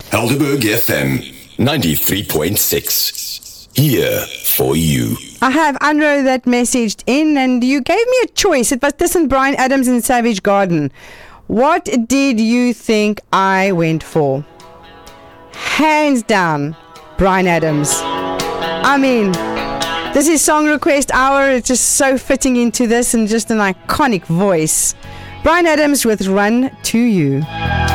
Helderberg FM 93.6. Here for you. I have Anro that messaged in, and you gave me a choice. It was this and Bryan Adams in Savage Garden. What did you think I went for? Hands down, Bryan Adams. I mean, this is Song Request Hour. It's just so fitting into this and just an iconic voice. Bryan Adams with Run to You.